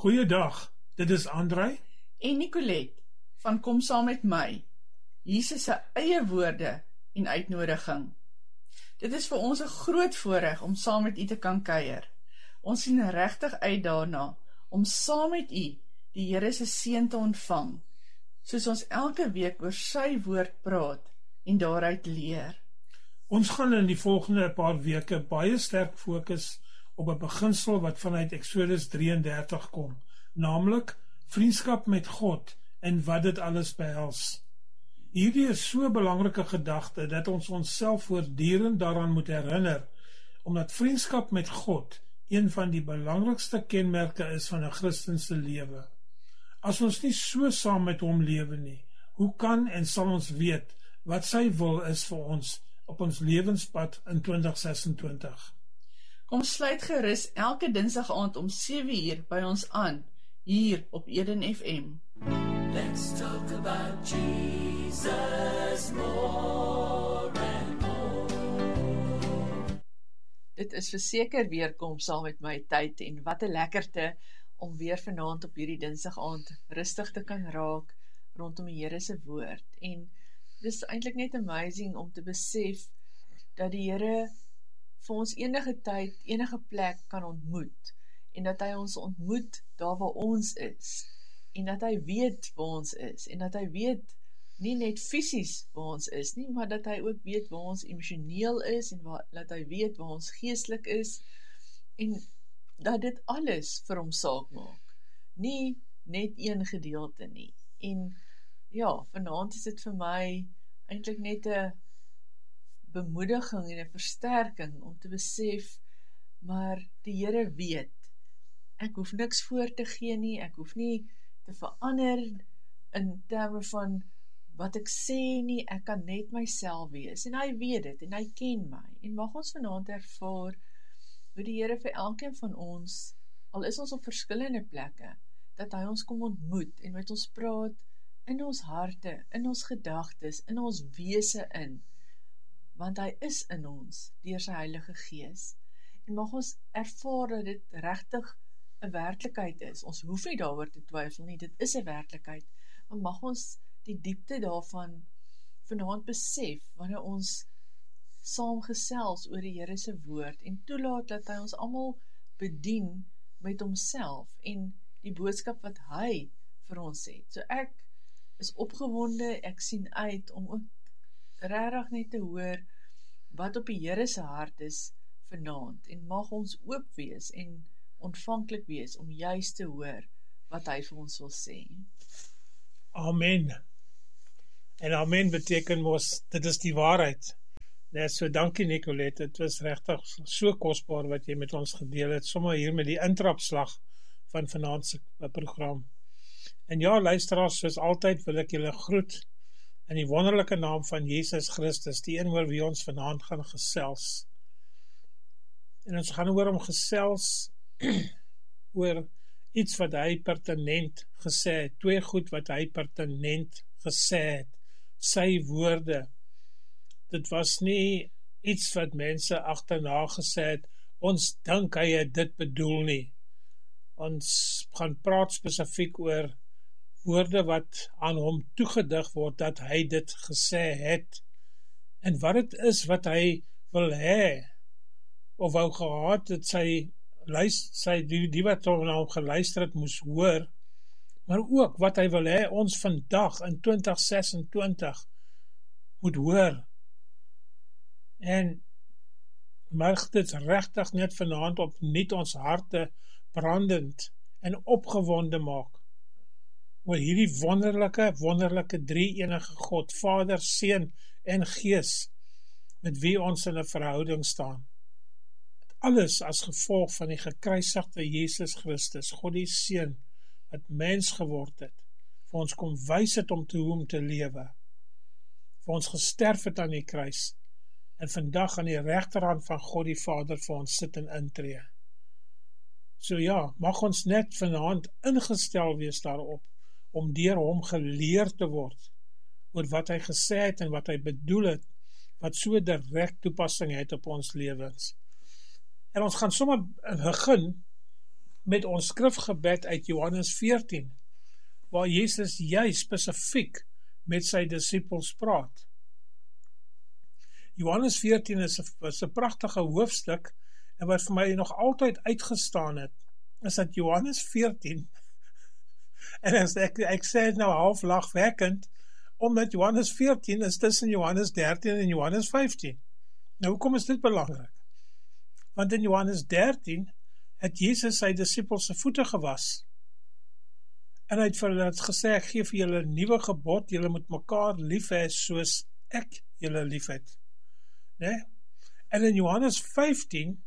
Goeiedag, dit is André en Nicolette van Kom Saam Met My, Jesus se eie woorde en uitnodiging. Dit is vir ons 'n groot voorreg om saam met u te kan kuier. Ons sien regtig uit daarna om saam met u die Here se seën te ontvang, soos ons elke week oor sy woord praat en daaruit leer. Ons gaan in die volgende paar weke baie sterk fokus op 'n beginsel wat vanuit Exodus 33 kom, naamlik vriendskap met God en wat dit alles behels. Hierdie is so 'n belangrike gedagte dat ons onsself voortdurend daaraan moet herinner, omdat vriendskap met God een van die belangrikste kenmerke is van 'n Christen se lewe. As ons nie so saam met hom lewe nie, hoe kan en sal ons weet wat sy wil is vir ons op ons lewenspad in 2026? Kom sluit gerus elke Dinsdag aand om 7:00 by ons aan, hier op Eden FM. Let's talk about Jesus more and more. Dit is verseker weer Kom Saam Met My tyd en wat 'n lekkerte om weer vanaand op hierdie Dinsdag aand rustig te kan raak rondom die Here se woord. En dit is eintlik net amazing om te besef dat die Here vir ons enige tyd, enige plek kan ontmoet en dat hy ons ontmoet daar waar ons is en dat hy weet waar ons is en dat hy weet nie net fisies waar ons is nie, maar dat hy ook weet waar ons emosioneel is en dat hy weet waar ons geestelik is en dat dit alles vir hom saak maak, nie net een gedeelte nie. En ja, vanaand is dit vir my eintlik net 'n bemoediging en 'n versterking om te besef, maar die Here weet, ek hoef niks voor te gee nie, ek hoef nie te verander in terme van wat ek sê nie, ek kan net myself wees, en hy weet dit, en hy ken my, en mag ons vanaand ervaar, hoe die Here vir elkeen van ons, al is ons op verskillende plekke, dat hy ons kom ontmoet, en met ons praat, in ons harte, in ons gedagtes, in ons wese in, want hy is in ons, deur sy Heilige Gees, en mag ons ervaar dat dit regtig 'n werklikheid is. Ons hoef nie daaroor te twyfel nie, dit is 'n werklikheid, maar mag ons die diepte daarvan vanaand besef, wanneer ons saam gesels oor die Here se woord, en toelaat dat hy ons almal bedien met homself, en die boodskap wat hy vir ons het. So ek is opgewonde, ek sien uit om ook regtig net te hoor wat op die Here se hart is vanaand, en mag ons oop wees en ontvanklik wees om juist te hoor wat hy vir ons wil sê. Amen. En amen beteken mos, dit is die waarheid. Net so, dankie Nicolette, het was regtig so kosbaar wat jy met ons gedeel het, sommer hier met die intrapslag van vanaand se program. En ja, luisteraars, soos altyd wil ek julle groet in die wonderlike naam van Jesus Christus, die een oor wie ons vanaand gaan gesels. En ons gaan oor hom gesels, oor iets wat hy pertinent gesê het, twee goed wat hy pertinent gesê het, sy woorde. Dit was nie iets wat mense agterna gesê het, ons dink hy het dit bedoel nie. Ons gaan praat spesifiek oor woorde wat aan hom toegedig word, dat hy dit gesê het, en wat het is wat hy wil hê, of wou gehad het die wat na hom geluister het moes hoor, maar ook wat hy wil hê ons vandag in 2026 moet hoor. En mag dit regtig net vanaand opnuut ons harte brandend en opgewonde maak oor hierdie wonderlike drie-enige God, Vader, Seun en Gees, met wie ons in 'n verhouding staan. Alles as gevolg van die gekruisigde Jesus Christus, God die Seun, wat mens geword het, vir ons kom wys het om te lewe, vir ons gesterf het aan die kruis, en vandag aan die regterhand van God die Vader vir ons sit en intree. So ja, mag ons net vanaand ingestel wees daarop, om deur hom geleer te word, oor wat hy gesê het en wat hy bedoel het, wat so direk toepassing het op ons lewens. En ons gaan sommer begin met ons skrifgebed uit Johannes 14, waar Jesus juist spesifiek met sy disippels praat. Johannes 14 is 'n pragtige hoofstuk, en wat vir my nog altyd uitgestaan het, is dat Johannes 14, en ek sê het nou half lagwekkend, omdat Johannes 14 is tussen Johannes 13 en Johannes 15. Nou, hoekom is dit belangrik? Want in Johannes 13 het Jesus sy disippels se voete gewas. En hy het vir hulle gesê, ek gee vir julle 'n nuwe gebod, julle moet mekaar lief hê soos ek julle lief het. Nee? En in Johannes 15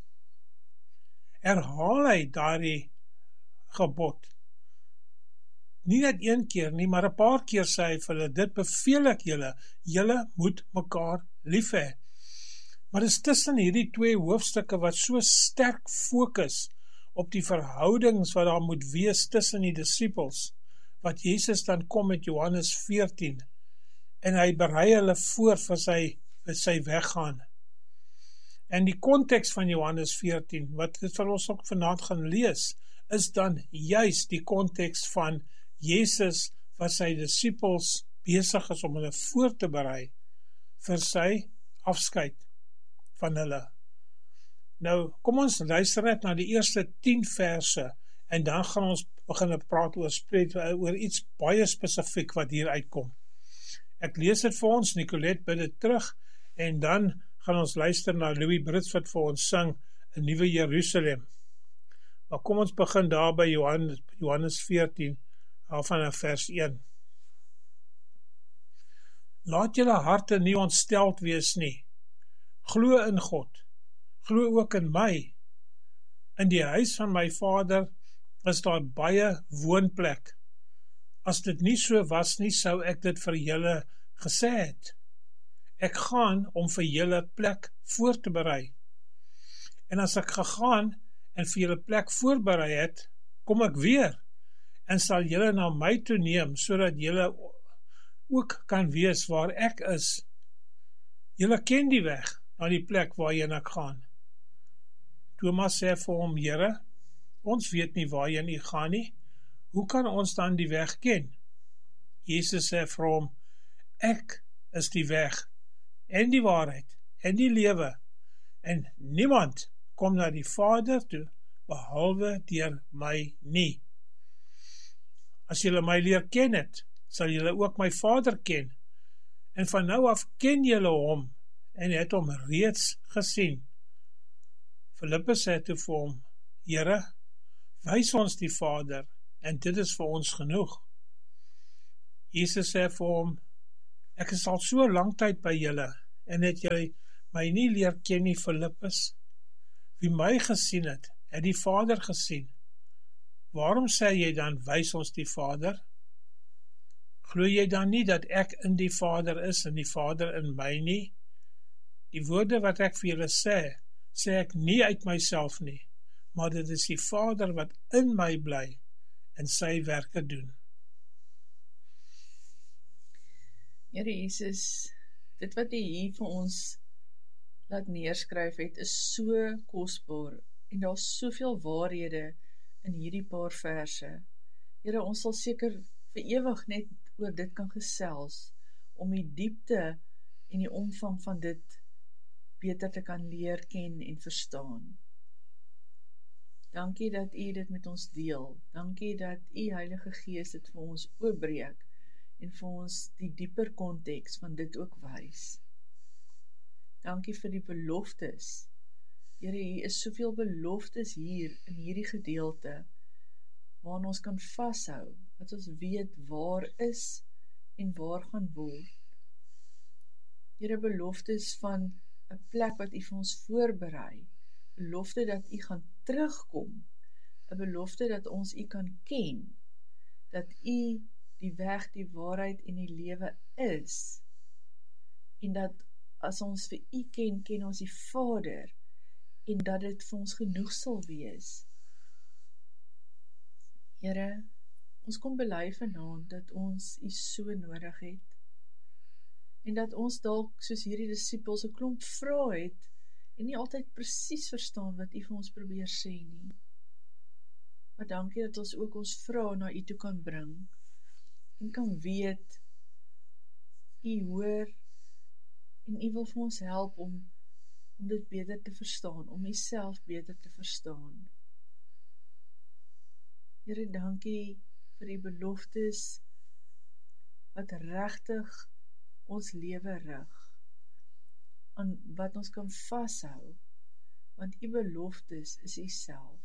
herhaal hy daardie gebod. Nie net een keer nie, maar 'n paar keer sê hy vir hulle, dit beveel ek julle, julle moet mekaar lief hê. Maar dit is tussen hierdie twee hoofstukke wat so sterk fokus op die verhoudings wat daar moet wees tussen die disippels, wat Jesus dan kom met Johannes 14, en hy berei hulle voor vir sy weggaan. En die konteks van Johannes 14, wat dit vir ons ook vanaand gaan lees, is dan juist die konteks van Jesus wat sy disippels besig is om hulle voor te berei vir sy afskeid van hulle. Nou, kom ons luister net na die eerste 10 verse en dan gaan ons begin praat oor iets baie spesifiek wat hier uitkom. Ek lees dit vir ons, Nicolette bid dit terug, en dan gaan ons luister na Louis Brits wat vir ons sing 'n Nuwe Jerusalem. Maar kom ons begin daar by Johannes 14, vanaf vers 1. Laat julle harte nie ontsteld wees nie. Glo in God. Glo ook in my. In die huis van my Vader is daar baie woonplek. As dit nie so was nie, sou ek dit vir julle gesê het. Ek gaan om vir julle plek voor te berei. En as ek gegaan en vir julle plek voorberei het, kom ek weer en sal julle na my toe neem, sodat julle ook kan wees waar ek is. Julle ken die weg na die plek waarheen ek gaan. Thomas sê vir hom, Here, ons weet nie waarheen u gaan nie, hoe kan ons dan die weg ken? Jesus sê vir hom, ek is die weg, en die waarheid, en die lewe, en niemand kom na die Vader toe, behalwe deur my nie. As julle my leer ken het, sal julle ook my Vader ken, en van nou af ken julle hom, en het hom reeds gesien. Filippus sê toe vir hom, Here, wys ons die Vader, en dit is vir ons genoeg. Jesus sê vir hom, ek is al so lang tyd by julle, en het jy my nie leer ken nie, Filippus? Wie my gesien het, het die Vader gesien. Waarom sê jy dan, wys ons die Vader? Glo jy dan nie dat ek in die Vader is, en die Vader in my nie? Die woorde wat ek vir julle sê ek nie uit myself nie, maar dit is die Vader wat in my bly, en sy werke doen. Here Jesus, dit wat U hier vir ons laat neerskryf het, is so kosbaar, en daar is soveel waarhede in hierdie paar verse. Here, ons sal seker vir ewig net oor dit kan gesels, om die diepte en die omvang van dit beter te kan leer ken en verstaan. Dankie dat U dit met ons deel. Dankie dat U Heilige Gees dit vir ons oopbreek en vir ons die dieper konteks van dit ook wys. Dankie vir die beloftes. Here, hier is soveel beloftes hier in hierdie gedeelte, waarin ons kan vashou, dat ons weet waar is en waar gaan word. Here, beloftes van 'n plek wat U vir ons voorberei, belofte dat U gaan terugkom, 'n belofte dat ons U kan ken, dat U die weg, die waarheid en die lewe is, en dat as ons vir U ken, ken ons die Vader, en dat dit vir ons genoeg sal wees. Here, ons kom bely vanaand dat ons U so nodig het, en dat ons dalk soos hierdie disippels 'n klomp vrae het, en nie altyd presies verstaan wat U vir ons probeer sê nie. Maar dankie dat ons ook ons vrae na U toe kan bring en kan weet U hoor en U wil vir ons help om dit beter te verstaan, om Uself beter te verstaan. Here, dankie vir U beloftes wat regtig ons lewe rig, aan wat ons kan vashou, want U beloftes is Uself.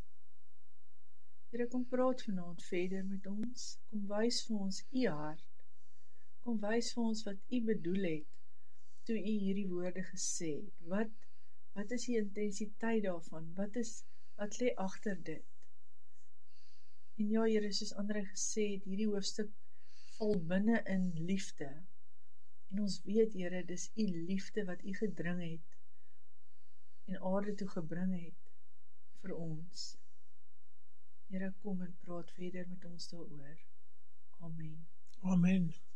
Here, kom praat vanaand verder met ons, kom wys vir ons U hart, kom wys vir ons wat U bedoel het, toe U hierdie woorde gesê het, wat is die intensiteit daarvan, wat lê agter dit? En ja, Here, soos Andre gesê het, hierdie hoofstuk val binne in liefde, en ons weet, Here, dis U liefde wat U gedring het, en aarde toe gebring het, vir ons. Here, kom en praat verder met ons daaroor. Amen. Amen.